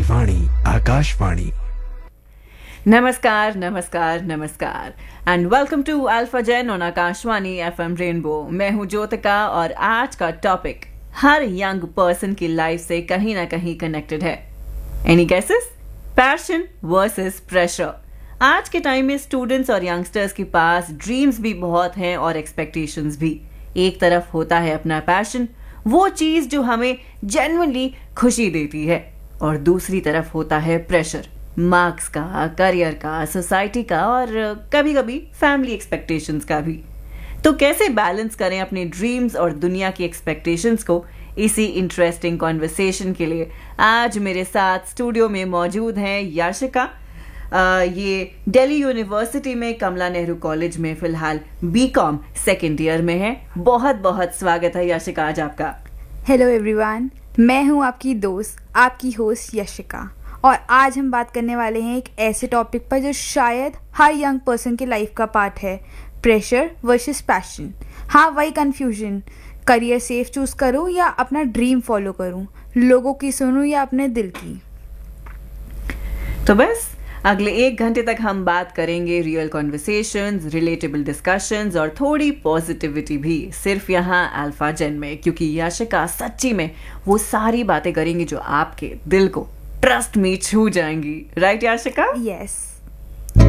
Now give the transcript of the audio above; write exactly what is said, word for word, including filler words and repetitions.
वाणी आकाशवाणी। नमस्कार नमस्कार नमस्कार and welcome to alpha gen on Akashvani FM rainbow. मैं हूं ज्योतिका और आज का टॉपिक हर यंग पर्सन की लाइफ से कहीं ना कहीं कनेक्टेड है। Any guesses? Passion versus pressure. आज के टाइम में स्टूडेंट्स और यंगस्टर्स के पास ड्रीम्स भी बहुत हैं और एक्सपेक्टेशंस भी। एक तरफ होता है अपना पैशन, वो चीज जो हमें जेन्युइनली खुशी देती है, और दूसरी तरफ होता है प्रेशर, मार्क्स का, करियर का, सोसाइटी का और कभी कभी फैमिली एक्सपेक्टेशंस का भी। तो कैसे बैलेंस करें अपने ड्रीम्स और दुनिया की एक्सपेक्टेशंस को? इसी इंटरेस्टिंग कॉन्वर्सेशन के लिए आज मेरे साथ स्टूडियो में मौजूद हैं याशिका। आ, ये दिल्ली यूनिवर्सिटी में कमला नेहरू कॉलेज में फिलहाल बीकॉम सेकेंड ईयर में है। बहुत बहुत स्वागत है याशिका आज आपका। हेलो एवरीवन, मैं हूं आपकी दोस्त, आपकी होस्ट यशिका, और आज हम बात करने वाले हैं एक ऐसे टॉपिक पर जो शायद हर यंग पर्सन की लाइफ का पार्ट है, प्रेशर वर्सेस पैशन। हाँ, वही कंफ्यूजन, करियर सेफ चूज करूं या अपना ड्रीम फॉलो करूं, लोगों की सुनूं या अपने दिल की। तो बस अगले एक घंटे तक हम बात करेंगे रियल कॉन्वर्सेशंस, रिलेटेबल डिस्कशंस और थोड़ी पॉजिटिविटी भी, सिर्फ यहाँ अल्फा जेन में, क्योंकि याशिका सच्ची में वो सारी बातें करेंगी जो आपके दिल को ट्रस्ट में छू जाएंगी। राइट याशिका? यस।